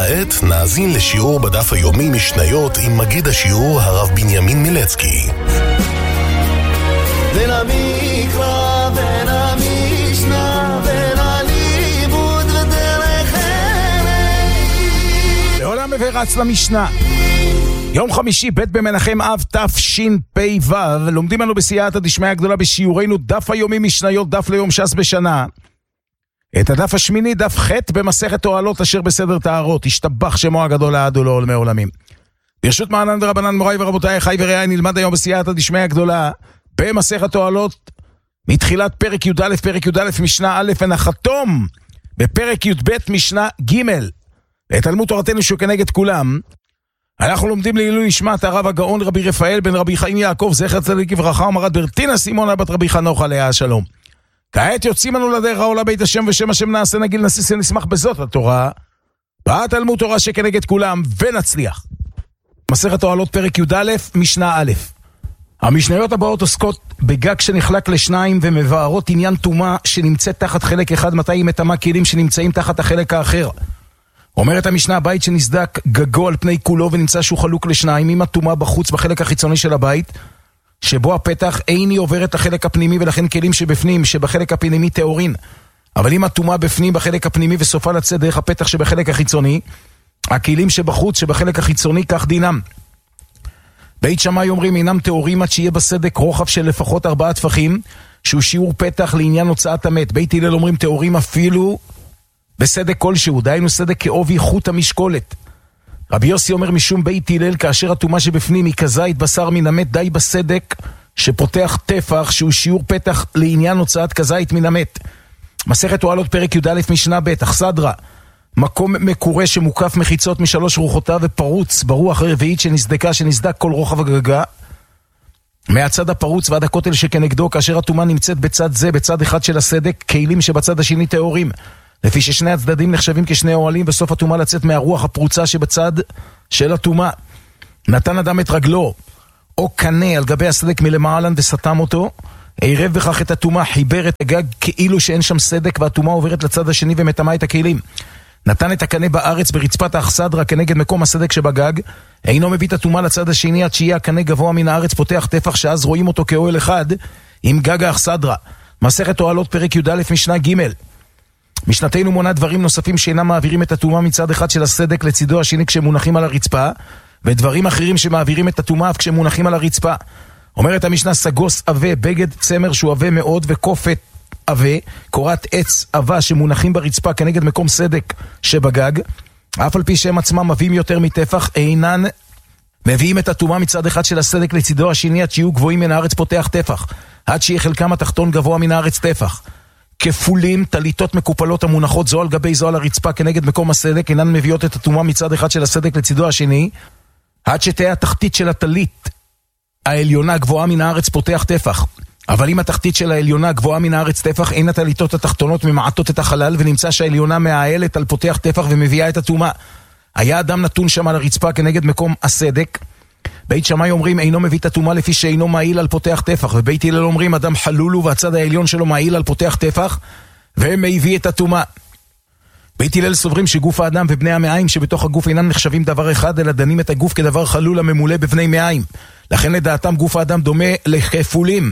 כעת נאזין לשיעור בדף היומי משניות עם מגיד השיעור הרב בנימין מילצקי. בין המקרא, בין המשנה, בין הלימוד ודרך ארץ. לעולם ורץ למשנה. יום חמישי, ב' במנחם אב תשפ"ו, לומדים אנו בסייעתא דשמיא הגדולה בשיעורנו דף היומי משניות, דף ליום ש"ס בשנה. את הדף השמיני, דף ח' במסכת תועלות אשר בסדר טהרות, השתבח שמו הגדול לעד ולעולמי עולמים. ברשות מרנן ורבנן מוריי ורבותיי, חי ורעי, נלמד היום בסייעתא דשמיא הגדולה במסכת תועלות מתחילת פרק י"א, פרק י"א משנה א' ונחתום בפרק י"ב משנה ג'. לתלמוד תורתנו שהוא כנגד כולם. אנחנו לומדים לעילוי נשמת הרב הגאון רבי רפאל בן רבי חיים יעקב זכר צדיק לברכה ומרת ברטינה סימונה בת רבי חנוך עליה השלום. כעת יוצאים אנו לדרך העולה בית השם ושם השם נעשה נגיל נסיס ונשמח בזאת התורה בתלמוד תורה שכנגד כולם ונצליח. מסכת תועלות פרק י"א משנה א'. המשניות הבאות עוסקות בגג שנחלק לשניים ומבארות עניין טומאה שנמצאת תחת חלק אחד, מתי היא מטמאה כלים שנמצאים תחת החלק האחר. אומרת המשנה, הבית שנסדק גגו על פני כולו ונמצא שהוא חלוק לשניים, אם הטומאה בחוץ בחלק החיצוני של הבית שבו הפתח איני עוברת החלק הפנימי ולכן כלים שבפנים שבחלק הפנימי טהורין, אבל אם הטומאה בפנים בחלק הפנימי וסופה לצאת דרך הפתח שבחלק החיצוני, הכלים שבחוץ שבחלק החיצוני כך דינם. בית שמאי אומרים אינם טהורים עד שיהיה בסדק רוחב של לפחות 4 טפחים שהוא שיעור פתח לעניין הוצאת המת. בית הלל אומרים טהורים אפילו בסדק כלשהו, דהיינו סדק כעובי חוט המשקולת. רבי יוסי אומר משום בית הלל כאשר הטומאה שבפנים היא כזית בשר מן המת, די בסדק שפותח טפח שהוא שיעור פתח לעניין הוצאת כזית מן המת. מסכת תועלות פרק י"א משנה ב' אכסדרה, מקום מקורה שמוקף מחיצות משלוש רוחותיו ופרוץ ברוח הרביעית שנסדק כל רוחב הגגה מהצד הפרוץ ועד הכותל שכנגדו, כאשר הטומאה נמצאת בצד זה בצד אחד של הסדק, כלים שבצד השני טהורים, לפי ששני הצדדים נחשבים כשני אוהלים, וסוף הטומאה לצאת מהרוח הפרוצה שבצד של הטומאה. נתן אדם את רגלו או קנה על גבי הסדק מלמעלן וסתם אותו, עירב בכך את הטומאה, חיבר את הגג כאילו שאין שם סדק, והטומאה עוברת לצד השני ומטמאה את הכלים. נתן את הקנה בארץ ברצפת האכסדרה כנגד מקום הסדק שבגג, אינו מביא את הטומאה לצד השני עד שיהיה הקנה גבוה מן הארץ פותח טפח שאז רואים אותו כאוהל אחד עם גג האכסדרה. מסכת תועלות פרק י"א משנה ג'. משנתנו מונה דברים נוספים שאינם מעבירים את הטומאה מצד אחד של הסדק לצידו השני כשמונחים על הרצפה, ודברים אחרים שמעבירים את הטומאה אף כשמונחים על הרצפה. אומרת המשנה, סגוס עבה, בגד צמר שהוא עבה מאוד, וקופת עבה, קורת עץ עבה שמונחים ברצפה כנגד מקום סדק שבגג, אף על פי שהם עצמם מביאים יותר מטפח, אינן מביאים את הטומאה מצד אחד של הסדק לצידו השני עד שיהיו גבוהים מן הארץ פותח טפח, עד שיהיה חלקם התחתון גבוה מן הארץ טפח. כפולים, תליטות מקופלות המונחות זו על גבי זו על הרצפה כנגד מקום הסדק, אינן מביאות את הטומאה מצד אחד של הסדק לצידו השני עד שתהיה התחתית של הטלית העליונה גבוהה מן הארץ פותח טפח. אבל אם התחתית של העליונה גבוהה מן הארץ טפח, אין הטליטות התחתונות ממעטות את החלל, ונמצא שהעליונה מהעלת על פותח טפח ומביאה את הטומאה. היה אדם נתון שם על הרצפה כנגד מקום הסדק. בית שמאי אומרים אינו מביא את הטומאה לפי שאינו מעיל על פותח טפח, ובית הלל אומרים אדם חלולו והצד העליון שלו מעיל על פותח טפח ומביא את הטומאה. בית הלל סוברים שגוף האדם ובני המעיים שבתוך הגוף אינם נחשבים דבר אחד, אלא דנים את הגוף כדבר חלול הממולא בבני מעיים. לכן לדעתם גוף האדם דומה לכפולים,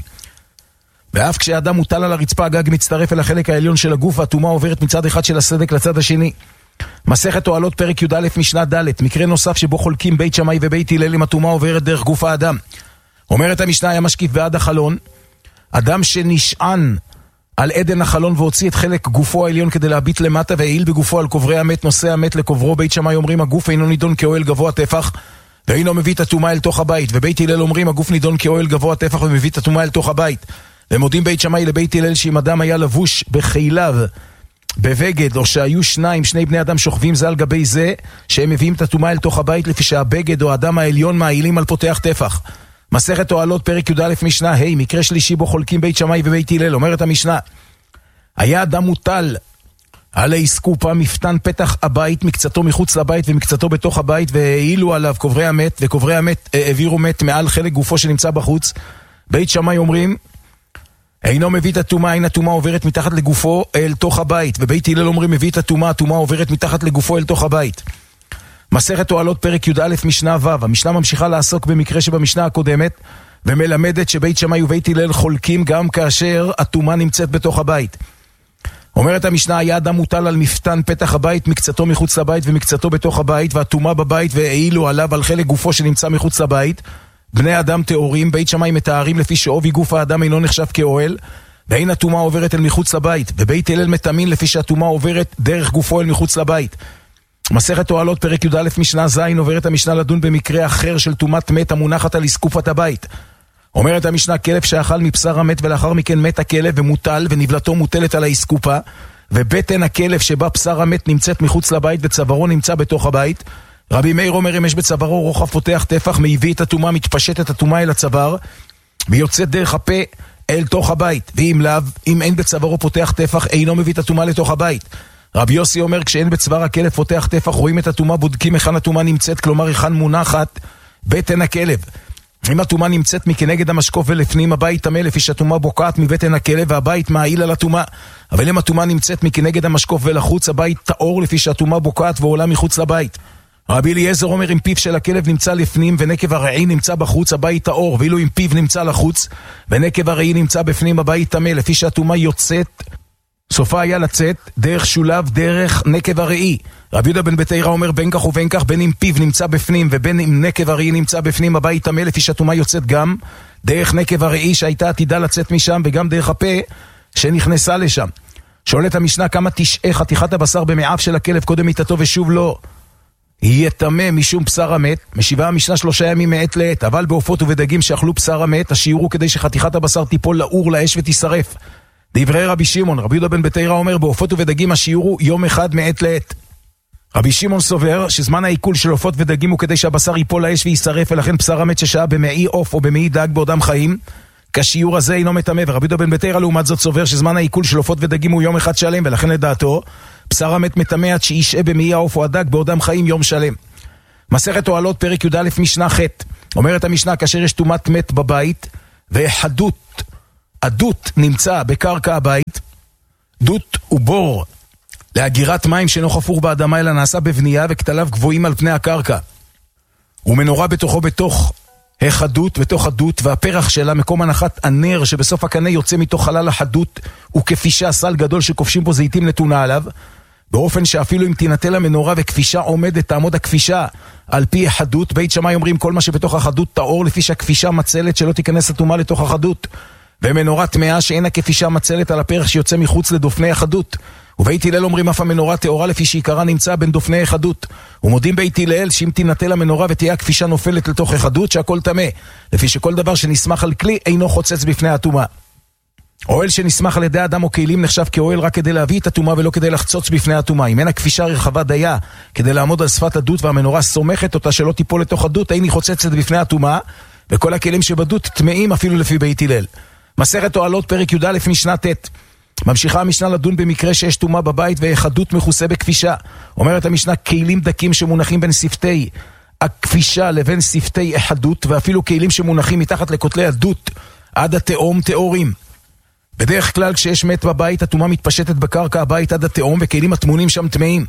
ואף כשאדם מוטל על הרצפה הגג מצטרף אל החלק העליון של הגוף והטומאה עוברת מצד אחד של הסדק לצד השני. מסכת תועלות פרק י"א משנה ד', מקרה נוסף שבו חולקים בית שמאי ובית הלל אם הטומאה עוברת דרך גוף האדם. אומרת המשנה, היה משקיף בעד החלון אדם שנשען על עדן החלון והוציא את חלק גופו העליון כדי להביט למטה והעיל בגופו על קוברי המת, נושא המת לקוברו. בית שמאי אומרים הגוף אינו נידון כאוהל גבוה טפח ואינו מביא את הטומאה אל תוך הבית, ובית הלל אומרים הגוף נידון כאוהל גבוה טפח ומביא את הטומאה אל תוך הבית. ומודים בית שמאי לבית הלל שאם אדם היה לבוש בחיליו בבגד, או שהיו שני בני אדם שוכבים זה על גבי זה, שהם מביאים את הטומאה אל תוך הבית לפי שהבגד או האדם העליון מעילים על פותח טפח. מסכת תועלות פרק י"א משנה ה', מקרה שלישי בו חולקים בית שמאי ובית הלל. אומרת המשנה, היה אדם מוטל על האסקופה מפתן פתח הבית, מקצתו מחוץ לבית ומקצתו בתוך הבית, והעילו עליו קוברי המת, וקוברי המת העבירו מת מעל חלק גופו שנמצא בחוץ. בית שמאי אומרים אינו מביא את הטומאה, אין הטומאה עוברת מתחת לגופו אל תוך הבית. ובית הלל אומרים מביא את הטומאה, הטומאה עוברת מתחת לגופו אל תוך הבית. מסכת אוהלות פרק י"א משנה ו'. המשנה ממשיכה לעסוק במקרה שבמשנה הקודמת, ומלמדת שבית שמאי ובית הלל חולקים גם כאשר הטומאה נמצאת בתוך הבית. אומרת המשנה, היה אדם מוטל על מפתן פתח הבית, מקצתו מחוץ לבית ומקצתו בתוך הבית, והטומאה בבית והעילו עליו על חלק גופו שנמצא מחוץ לבית. בני אדם טהורים, בית שמאי מתארים לפי שעובי גוף האדם אינו נחשב כאוהל, ואין הטומאה עוברת אל מחוץ לבית, ובית הלל מתאמין לפי שהטומאה עוברת דרך גופו אל מחוץ לבית. מסכת אוהלות פרק י"א משנה ז'. עוברת המשנה לדון במקרה אחר של טומאת מת המונחת על אסקופת הבית. אומרת המשנה, כלב שאכל מבשר המת ולאחר מכן מת הכלב ומוטל ונבלתו מוטלת על האסקופה, ובטן הכלב שבה בשר המת נמצאת מחוץ לבית וצווארו נמצא בתוך הבית. רבי מאיר אומר, אם יש בצווארו רוחב פותח טפח, מביא את הטומאה, מתפשטת הטומאה אל הצוואר ויוצאת דרך הפה אל תוך הבית, ואם לאו, אם אין בצווארו פותח טפח, אינו מביא את הטומאה לתוך הבית. רבי יוסי אומר, כשאין בצוואר הכלב פותח טפח, רואים את הטומאה, בודקים היכן הטומאה נמצאת, כלומר היכן מונחת בטן הכלב. אם הטומאה נמצאת מכנגד המשקוף ולפנים, הבית טמא לפי שהטומאה בוקעת מבטן הכלב והבית מעיל על הטומאה. אבל אם הטומאה נמצאת מכנגד המשקוף ולחוץ, הבית טהור לפי שהטומאה בוקעת ועולה מחוץ לבית. רבי אליעזר אומר, אם פיו של הכלב נמצא לפנים ונקב הרעי נמצא בחוץ, הבית טהור, ואילו אם פיו נמצא לחוץ ונקב הרעי נמצא בפנים, הבית טמא לפי שהטומאה יוצאת, סופה היה לצאת דרך שולב דרך נקב הרעי. רבי יהודה בן בתירא אומר, בין כך ובין כך, בין אם פיו נמצא בפנים ובין אם נקב הרעי נמצא בפנים, הבית טמא לפי שהטומאה יוצאת גם דרך נקב הרעי שהייתה עתידה לצאת משם, וגם דרך הפה שנכנסה לשם. שואלת המשנה, כמה תשעה חתיכת הבשר במעיו של הכלב קודם מיתתו ושוב לא יהיה טמא משום בשר המת? משיבה המשנה 3 ימים מעת לעת, אבל בעופות ובדגים שאכלו בשר המת, השיעורו כדי שחתיכת הבשר תיפול לאור לאש ותישרף. דברי רבי שמעון. רבי יהודה בן בתירא אומר, בעופות ובדגים השיעורו יום אחד מעת לעת. רבי שמעון סובר שזמן העיכול של עופות ודגים הוא כדי שהבשר ייפול לאש וישרף, ולכן בשר המת ששהה במעי עוף או במעי דג בעודם חיים, כשיעור הזה אינו מטמא. ורבי יהודה בן בתירא לעומת זאת סובר שזמן העיכול של עופות ודגים הוא יום אחד שלם, ולכן לדעתו בשר המת מטמא עד שישעה במעי העוף או הדג בעודם חיים יום שלם. מסכת אוהלות פרק י"א משנה ח'. אומרת המשנה, כאשר יש טומאת מת בבית הדות נמצא בקרקע הבית, דות הוא בור להגירת מים שאינו חפור באדמה אלא נעשה בבנייה וכתליו גבוהים על פני הקרקע, ומנורה בתוכו בתוך החדות, בתוך הדות, והפרח שלה מקום הנחת הנר שבסוף הקנה יוצא מתוך חלל החדות, וכפישה סל גדול שכובשים בו זיתים נתונה עליו, באופן שאפילו אם תינטל המנורה וכפישה עומדת, תעמוד הכפישה על פי החדות. בית שמאי אומרים, כל מה שבתוך החדות טהור לפי שהכפישה מצלת שלא תיכנס הטומאה לתוך החדות, ומנורה טמאה שאין הכפישה מצלת על הפרח שיוצא מחוץ לדופני החדות. ובית הלל אומרים, אף המנורה טהורה לפי שעיקרה נמצא בין דופני החדות. ומודים בית הלל שאם תינטל המנורה ותהיה הכפישה נופלת לתוך החדות, שהכל טמא, לפי שכל דבר שנסמך על כלי אינו חוצץ בפני הטומאה. אוהל שנסמך על ידי אדם או כלים נחשב כאוהל רק כדי להביא את הטומאה ולא כדי לחצוץ בפני הטומאה. אם אין הכפישה רחבה דייה כדי לעמוד על שפת הדות והמנורה סומכת אותה שלא תיפול לתוך הדות, איני חוצצת בפני הטומאה, וכל הכלים שבדות טמאים אפילו לפי בית הלל. מסכת אוהלות פרק י"א משנה ט'. ממשיכה המשנה לדון במקרה שיש טומאה בבית והחדות מכוסה בכפישה. אומרת המשנה, כלים דקים שמונחים בין שפתי הכפישה לבין שפתי החדות, ואפילו כלים שמונחים מתחת לכותלי הדות עד התאום טהורים. בדרך כלל כשיש מת בבית, הטומאה מתפשטת בקרקע הבית עד התאום, וכלים הטמונים שם טמאים.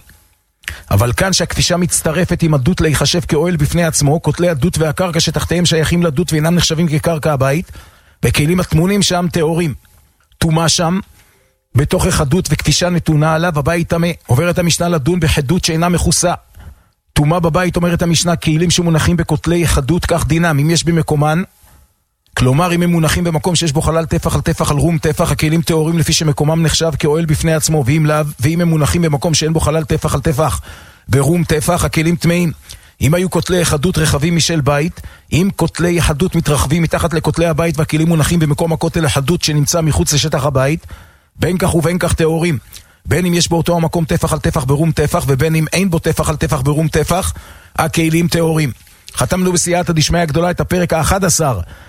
אבל כאן שהכפישה מצטרפת עם הדות להיחשב כאוהל בפני עצמו, כותלי הדות והקרקע שתחתיהם שייכים לדות ואינם נחשבים כקרקע הבית, וכלים הטמונים שם טהורים. טומאה שם בתוך החדות וכפישה נתונה עליו, הבית טמא. עוברת המשנה לדון בחדות שאינה מכוסה. טומאה בבית, אומרת המשנה, כלים שמונחים בכותלי חדות כך דינם, אם יש במקומן, כלומר אם הם מונחים במקום שיש בו חלל טפח על טפח על רום טפח, הכלים טהורים לפי שמקומם נחשב כאוהל בפני עצמו, ואם הם מונחים במקום שאין בו חלל טפח על טפח ברום טפח, הכלים טמאים. אם היו כותלי חדות רחבים משל בית, אם כותלי חדות מתרחבים מתחת לכותלי הבית והכלים מונחים במקום הכותל החדות שנמצא מחוץ לשטח הבית, בין כך ובין כך טהורים. בין אם יש באותו המקום טפח על טפח ברום טפח, ובין אם אין בו טפח על טפח ברום טפח, הכלים טהורים. חתמנו בסייעתא דשמיא הגדולה את הפרק ה-11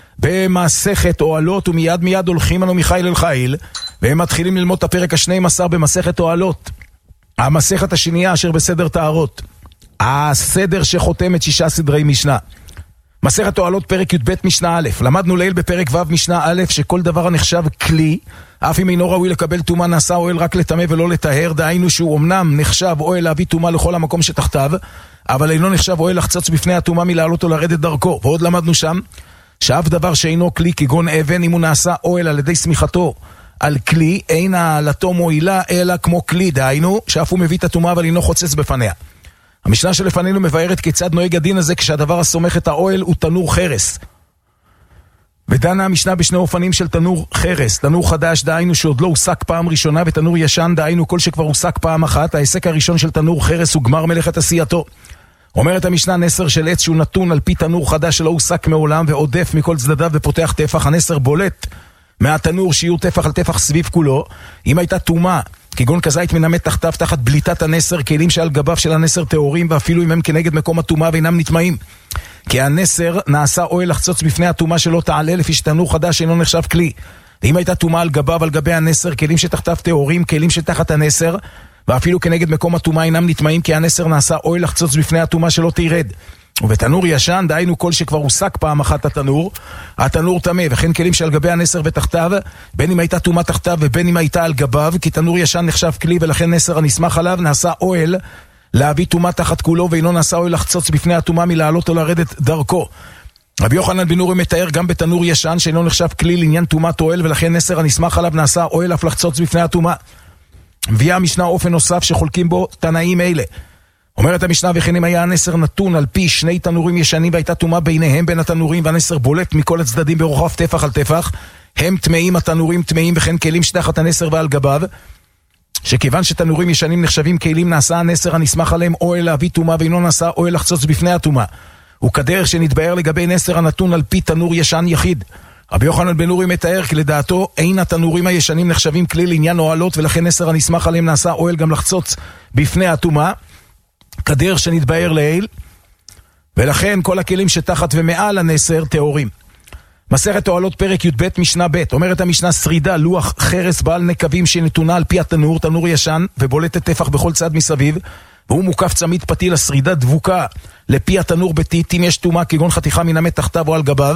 במסכת אוהלות, ומיד הולכים אנו מחיל אל חיל, והם מתחילים ללמוד את הפרק ה-12 במסכת אוהלות, המסכת השנייה אשר בסדר טהרות, הסדר שחותם את 6 סדרי משנה. מסכת תועלות פרק י"ב משנה א', למדנו ליל בפרק ו' משנה א' שכל דבר הנחשב כלי, אף אם אינו ראוי לקבל טומאה נעשה אוהל רק לטמא ולא לטהר, דהיינו שהוא אמנם נחשב אוהל להביא טומאה לכל המקום שתחתיו, אבל אינו נחשב אוהל לחצוץ בפני הטומאה מלעלות או לרדת דרכו. ועוד למדנו שם שאף דבר שאינו כלי כגון אבן, אם הוא נעשה אוהל על ידי סמיכתו על כלי, אין העלתו מועילה אלא כמו כלי, דהיינו שאף הוא מביא את הטומאה אבל אינו חוצץ בפניה. המשנה שלפנינו מבארת כיצד נוהג הדין הזה כשהדבר הסומך את האוהל הוא תנור חרס. ודנה המשנה בשני אופנים של תנור חרס, תנור חדש דהיינו שעוד לא הוסק פעם ראשונה, ותנור ישן דהיינו כל שכבר הוסק פעם אחת. ההיסק הראשון של תנור חרס הוא גמר מלאכת עשייתו. אומרת המשנה, נסר של עץ שהוא נתון על פי תנור חדש שלא הוסק מעולם ועודף מכל צדדיו ופותח טפח, הנסר בולט מהתנור שיהיו טפח על טפח סביב כולו. אם הייתה טומאה כגון כזית מנמת תחתיו תחת בליטת הנסר, כלים שעל גביו של הנסר טהורים, ואפילו אם הם כנגד מקום הטומאה ואינם נטמעים, כי הנסר נעשה אוהל לחצוץ בפני הטומאה שלא תעלה, לפי שתנור חדש אינו נחשב כלי. אם הייתה טומאה על גביו על גבי הנסר, כלים שתחתיו טהורים, כלים שתחת הנסר ואפילו כנגד מקום הטומאה אינם נטמעים, כי הנסר נעשה אוהל לחצוץ בפני הטומאה שלא תירד. ובתנור ישן דהיינו כל שכבר הוסק פעם אחת התנור טמא, וכן כלים שעל גבי הנסר ותחתיו, בין אם הייתה טומאה תחתיו ובין אם הייתה על גביו, כי תנור ישן נחשב כלי, ולכן נסר הנסמך עליו נעשה אוהל להביא טומאה תחת כולו, ואינו נעשה אוהל לחצוץ בפני הטומאה מלעלות או לרדת דרכו. רבי יוחנן בן נורי מתאר גם בתנור ישן שאינו נחשב כלי לעניין טומאת אוהל, ולכן נסר הנסמך עליו נעשה אוהל אף לחצוץ בפני הטומאה. מביאה המשנה אופן נוסף שחולקים בו תנאים אלה. אומרת המשנה, וכן אם היה הנסר נתון על פי שני תנורים ישנים והייתה טומאה ביניהם בין התנורים, והנסר בולט מכל הצדדים ברוחב טפח על טפח, הם טמאים, התנורים טמאים, וכן כלים שתחת הנסר ועל גביו, שכיוון שתנורים ישנים נחשבים כלים, נעשה הנסר הנסמך עליהם אוהל להביא טומאה, ואינו נעשה אוהל לחצוץ בפני הטומאה. וכדרך שנתבאר לגבי נסר הנתון על פי תנור ישן יחיד. רבי יוחנן בן נורי מתאר כי לדעתו אין התנורים הישנים נחשבים כלי לעניין אוהלות, ולכן נסר הנסמך עליהם נעשה אוהל גם לחצוץ בפני הטומאה, כדרך שנתבאר לעיל, ולכן כל הכלים שתחת ומעל הנסר טהורים. מסכת תועלות פרק י"ב משנה ב', אומרת המשנה, שרידה לוח חרס בעל נקבים שנתונה על פי התנור, תנור ישן ובולטת טפח בכל צד מסביב, והוא מוקף צמיד פתיל, השרידה דבוקה לפי התנור ביתית, אם יש טומאה כגון חתיכה מנמת תחתיו או על גביו,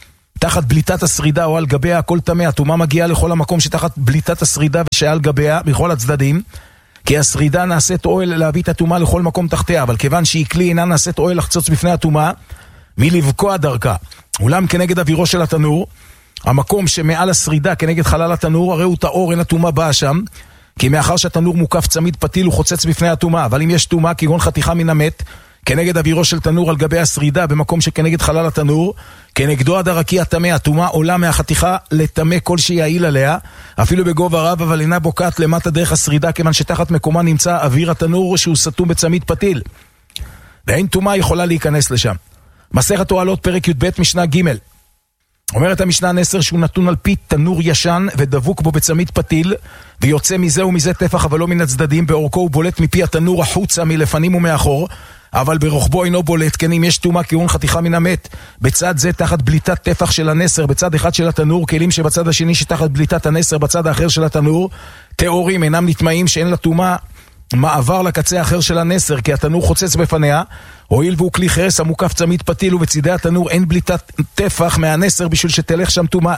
תחת בליטת השרידה או על גביה הכל טמא, הטומאה מגיעה לכל המקום שתחת בליטת השרידה ושעל גביה בכל הצדדים, כי השרידה נעשית אוהל להביא את הטומאה לכל מקום תחתיה, אבל כיוון שהיא כלי אינה נעשית אוהל לחצוץ בפני הטומאה מלבקוע דרכה. אולם כנגד אווירו של התנור, המקום שמעל השרידה כנגד חלל התנור, הרי הוא טהור, אין הטומאה באה שם, כי מאחר שהתנור מוקף צמיד פתיל הוא חוצץ בפני הטומאה. אבל אם יש טומאה כגון חתיכה מן המת כנגד אווירו של תנור על גבי השרידה במקום שכנגד חלל התנור, כנגדו הדרקי הטמא, הטומאה עולה מהחתיכה לטמא כל שיעיל עליה, אפילו בגובה רב, אבל אינה בוקעת למטה דרך השרידה, כיוון שתחת מקומה נמצא אוויר התנור שהוא סתום בצמיד פתיל, ואין טומאה יכולה להיכנס לשם. מסכת תועלות פרק י"ב משנה ג', אומרת המשנה, נסר שהוא נתון על פי תנור ישן ודבוק בו בצמיד פתיל, ויוצא מזה ומזה טפח אבל לא מן הצדדים, באורכו הוא בולט מפי התנור החוצה מלפנים ומאחור, אבל ברוחבו אינו בולט, כן אם יש טומאה כגון חתיכה מן המת בצד זה תחת בליטת טפח של הנסר בצד אחד של התנור, כלים שבצד השני שתחת בליטת הנסר בצד האחר של התנור טהורים, אינם נטמעים, שאין לטומאה מעבר לקצה האחר של הנסר, כי התנור חוצץ בפניה, הואיל והוא כלי חרס המוקף צמיד פתיל, ובצדי התנור אין בליטת טפח מהנסר בשביל שתלך שם טומאה.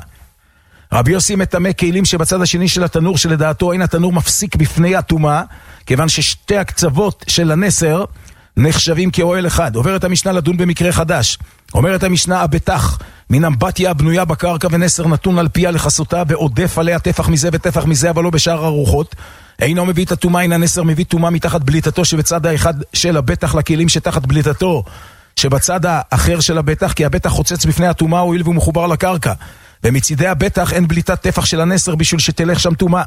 רבי יוסי מטמא כלים שבצד השני של התנור, שלדעתו אין התנור מפסיק בפני הטומאה, כיוון ששתי הקצוות של הנסר נחשבים כאוהל אחד. עוברת המשנה לדון במקרה חדש. אומרת המשנה, הבטח מן אמבטיה הבנויה בקרקע ונסר נתון על פיה לחסותה, ועודף עליה טפח מזה וטפח מזה, אבל לא בשאר הרוחות, אינו מביא את הטומאה, אין הנסר מביא טומאה מתחת בליטתו שבצד האחד של הבטח לכלים שתחת בליטתו שבצד האחר של הבטח, כי הבטח חוצץ בפני הטומאה הואיל והוא מחובר לקרקע, ומצידי הבטח אין בליטת טפח של הנסר בשביל שתלך שם טומאה.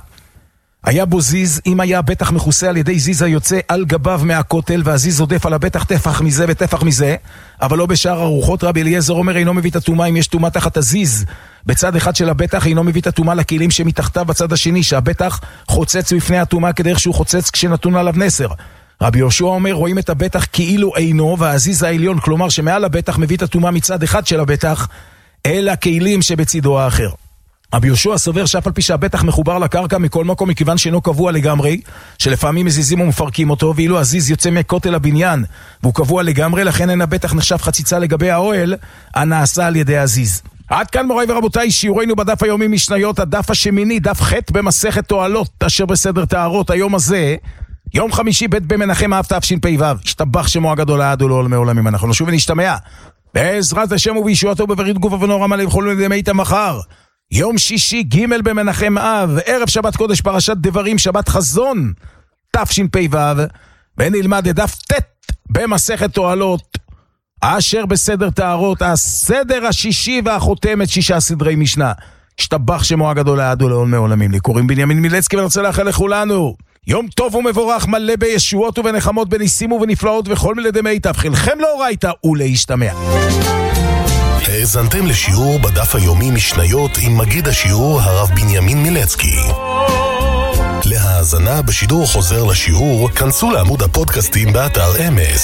היה בו זיז, אם היה הבטח מכוסה על ידי זיז היוצא על גביו מהכותל, והזיז עודף על הבטח טפח מזה וטפח מזה, אבל לא בשאר הרוחות, רבי אליעזר אומר אינו מביא את הטומאה אם יש טומאה תחת הזיז בצד אחד של הבטח, אינו מביא את הטומאה לכלים שמתחתיו בצד השני, שהבטח חוצץ בפני הטומאה כדרך שהוא חוצץ כשנתון עליו נסר. רבי יהושע אומר, רואים את הבטח כאילו אינו, והזיז העליון, כלומר שמעל הבטח מביא את הטומאה מצד אחד של הבטח אל הכלים שבצידו האחר. רבי יהושע סובר שאף על פי שהבטח מחובר לקרקע מכל מקום מכיוון שאינו קבוע לגמרי, שלפעמים מזיזים ומפרקים אותו, ואילו הזיז יוצא מכותל הבניין והוא קבוע לגמרי, לכן אין הבטח נחשב חציצה לגבי האוהל הנעשה על ידי הזיז. עד כאן מוריי ורבותיי, שיעורנו בדף היומי משניות, הדף השמיני, דף ח' במסכת תועלות אשר בסדר טהרות. היום הזה, יום חמישי ב' במנחם אב תשפ"ו, השתבח שמו הגדול לעד ולעולמי עולמים. אנחנו נשוב ונשתמע בעזרת השם ובישועתו ובברית גוף ונורא מלא וכל ימי מחר, יום שישי ג' במנחם אב, ערב שבת קודש פרשת דברים, שבת חזון תשפ"ו, ונלמד את דף ט' במסכת תועלות אשר בסדר טהרות, הסדר השישי והחותמת 6 סדרי משנה. השתבח שמו הגדול לעד ולעולמי עולמים. לי קוראים בנימין מילצקי ואני רוצה לאחל לכולנו יום טוב ומבורך, מלא בישועות ובנחמות, בניסים ובנפלאות וכל מלדי מיטב. חילכם לאורייתא ולהשתמע. האזנתם לשיעור בדף היומי משניות עם מגיד השיעור הרב בנימין מילצקי. להאזנה בשידור חוזר לשיעור, כנסו לעמוד הפודקאסטים באתר אמס.